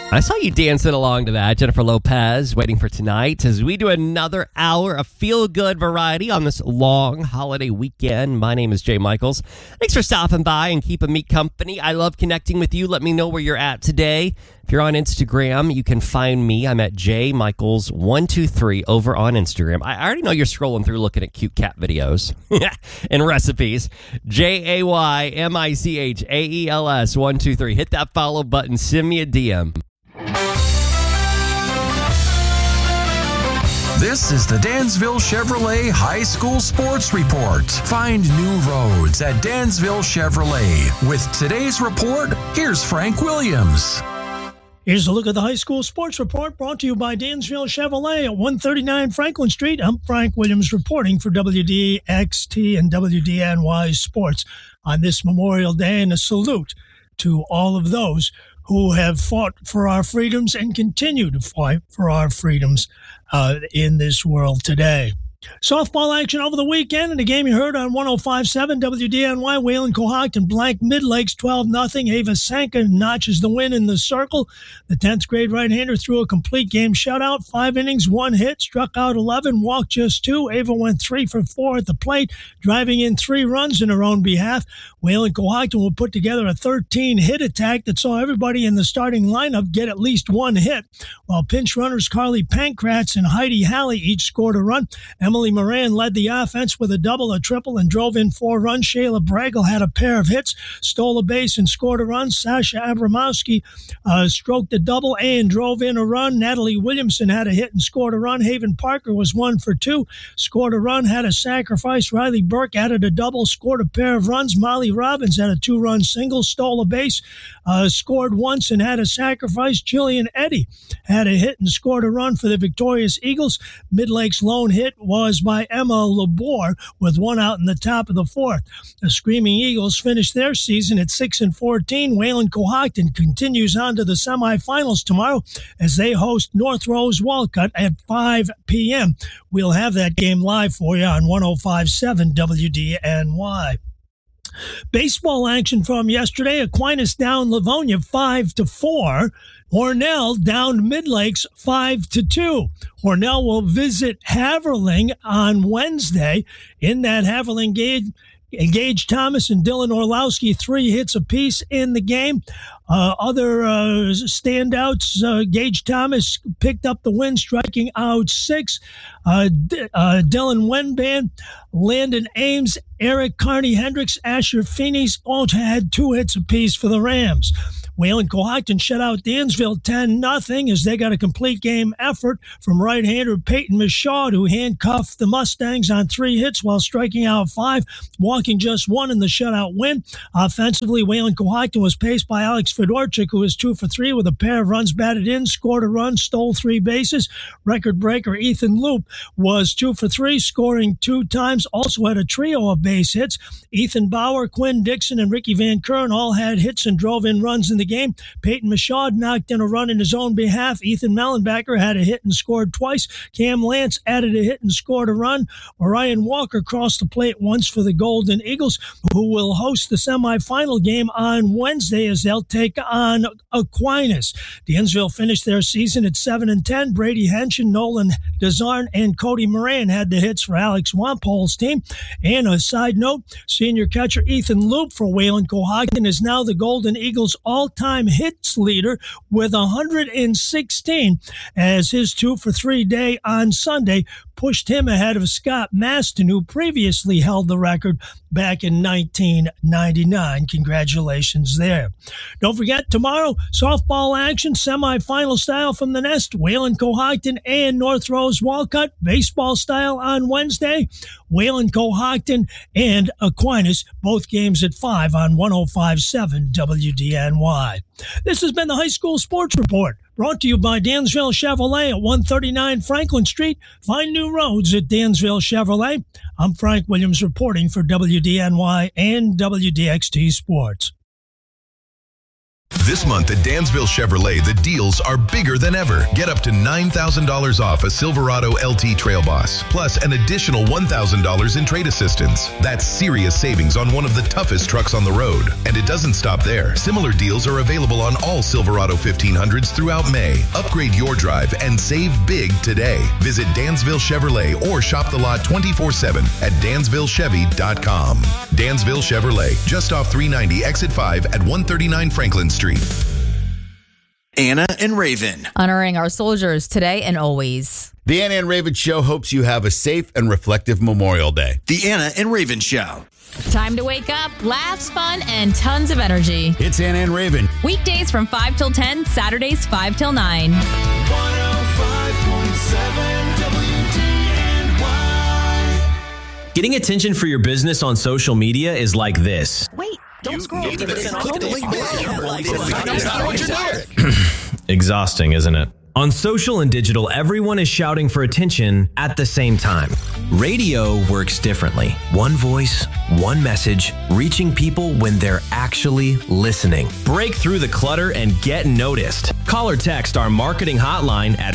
I saw you dancing along to that, Jennifer Lopez, Waiting for Tonight, as we do another hour of feel-good variety on this long holiday weekend. My name is Jay Michaels. Thanks for stopping by and keeping me company. I love connecting with you. Let me know where you're at today. If you're on Instagram, you can find me. I'm at jmichaels123 over on Instagram. I already know you're scrolling through looking at cute cat videos and recipes. JAYMICHAELS123. Hit that follow button. Send me a DM. This is the Dansville Chevrolet High School Sports Report. Find new roads at Dansville Chevrolet. With today's report, here's Frank Williams. Here's a look at the high school sports report brought to you by Dansville Chevrolet at 139 Franklin Street. I'm Frank Williams reporting for WDXT and WDNY Sports on this Memorial Day, and a salute to all of those who have fought for our freedoms and continue to fight for our freedoms in this world today. Softball action over the weekend, and the game you heard on 105.7 WDNY, Wayland Cohocton blank Mid Lakes 12-0. Ava Sanka notches the win in the circle. The 10th grade right-hander threw a complete game shutout, 5 innings, 1 hit, struck out 11, walked just 2. Ava went 3 for 4 at the plate, driving in 3 runs in her own behalf. Wayland Cohocton will put together a 13-hit attack that saw everybody in the starting lineup get at least 1 hit, while pinch runners Carly Pankratz and Heidi Halley each scored a run. Emily Moran led the offense with a double, a triple, and drove in 4 runs. Shayla Bragel had a pair of hits, stole a base, and scored a run. Sasha Abramowski stroked a double and drove in a run. Natalie Williamson had a hit and scored a run. Haven Parker was 1 for 2, scored a run, had a sacrifice. Riley Burke added a double, scored a pair of runs. Molly Robbins had a 2-run single, stole a base, scored once, and had a sacrifice. Jillian Eddy had a hit and scored a run for the victorious Eagles. Mid-Lake's lone hit was by Emma Labor with 1 out in the top of the 4th. The Screaming Eagles finished their season at 6-14. Wayland Cohocton continues on to the semifinals tomorrow as they host North Rose Walcott at 5 p.m. We'll have that game live for you on 105.7 WDNY. Baseball action from yesterday. Aquinas down Livonia 5-4. Hornell down Mid Lakes 5-2. Hornell will visit Haverling on Wednesday. In that Haverling game, Gage Thomas and Dylan Orlowski, 3 hits apiece in the game. Other standouts, Gage Thomas picked up the win, striking out 6. Dylan Wenban, Landon Ames, Eric Carney Hendricks, Asher Feeney's all had 2 hits apiece for the Rams. Wayland Cohocton shut out Dansville 10-0 as they got a complete game effort from right-hander Peyton Michaud, who handcuffed the Mustangs on 3 hits while striking out 5, walking just 1 in the shutout win. Offensively, Wayland Cohocton was paced by Alex Fedorchik, who was 2 for 3 with a pair of runs batted in, scored a run, stole 3 bases. Record breaker Ethan Loop was 2 for 3, scoring 2 times, also had a trio of base hits. Ethan Bauer, Quinn Dixon, and Ricky Van Kuren all had hits and drove in runs in the game. Peyton Michaud knocked in a run in his own behalf. Ethan Mellenbacker had a hit and scored twice. Cam Lance added a hit and scored a run. Orion Walker crossed the plate once for the Golden Eagles, who will host the semifinal game on Wednesday as they'll take on Aquinas. Dansville finished their season at 7-10. Brady Henshin, Nolan Desarn, and Cody Moran had the hits for Alex Wampol's team. And a side note, senior catcher Ethan Loop for Wayland Cohocton is now the Golden Eagles' all-time hits leader with 116, as his 2 for 3 day on Sunday pushed him ahead of Scott Maston, who previously held the record back in 1999. Congratulations there. Don't forget, tomorrow, softball action, semifinal style from the Nest, Wayland Cohocton and North Rose Walcott. Baseball style on Wednesday, Wayland Cohocton and Aquinas, both games at 5 on 105.7 WDNY. This has been the High School Sports Report, brought to you by Dansville Chevrolet at 139 Franklin Street. Find new roads at Dansville Chevrolet. I'm Frank Williams reporting for WDNY and WDXT Sports. This month at Dansville Chevrolet, the deals are bigger than ever. Get up to $9,000 off a Silverado LT Trail Boss, plus an additional $1,000 in trade assistance. That's serious savings on one of the toughest trucks on the road. And it doesn't stop there. Similar deals are available on all Silverado 1500s throughout May. Upgrade your drive and save big today. Visit Dansville Chevrolet or shop the lot 24/7 at DansvilleChevy.com. Dansville Chevrolet, just off 390 exit 5 at 139 Franklin Street. Anna and Raven. Honoring our soldiers today and always. The Anna and Raven Show hopes you have a safe and reflective Memorial Day. The Anna and Raven Show. Time to wake up, laughs, fun, and tons of energy. It's Anna and Raven. Weekdays from 5 till 10, Saturdays 5 till 9. 105.7 WDNY. Getting attention for your business on social media is like this. Wait, don't scroll. Exhausting, isn't it? On social and digital, everyone is shouting for attention at the same time. Radio works differently. One voice, one message, reaching people when they're actually listening. Break through the clutter and get noticed. Call or text our marketing hotline at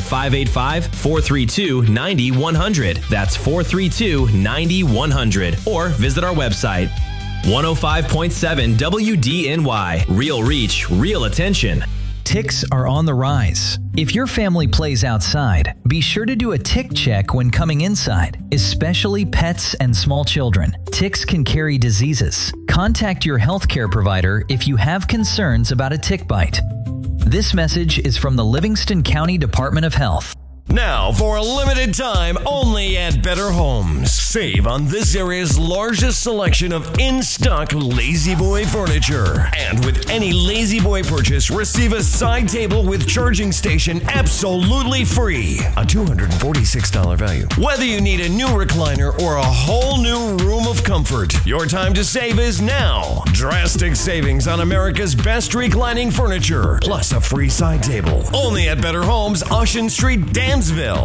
585-432-9100. That's 432-9100. Or visit our website. 105.7 WDNY. Real reach, real attention. Ticks are on the rise. If your family plays outside, be sure to do a tick check when coming inside, especially pets and small children. Ticks can carry diseases. Contact your healthcare provider if you have concerns about a tick bite. This message is from the Livingston County Department of Health. Now, for a limited time, only at Better Homes. Save on this area's largest selection of in-stock La-Z-Boy furniture. And with any La-Z-Boy purchase, receive a side table with charging station absolutely free. A $246 value. Whether you need a new recliner or a whole new room of comfort, your time to save is now. Drastic savings on America's best reclining furniture, plus a free side table. Only at Better Homes, Ocean Street, Dansville.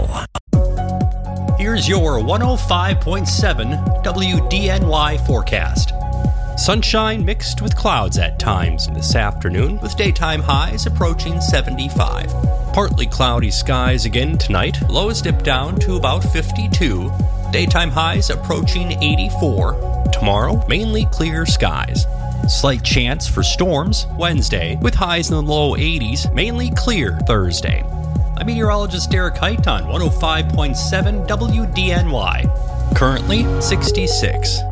Here's your 105.7 WDNY forecast. Sunshine mixed with clouds at times this afternoon, with daytime highs approaching 75. Partly cloudy skies again tonight. Lows dip down to about 52. Daytime highs approaching 84. Tomorrow, mainly clear skies. Slight chance for storms Wednesday, with highs in the low 80s, mainly clear Thursday. I'm meteorologist Derek Height on 105.7 WDNY. Currently 66.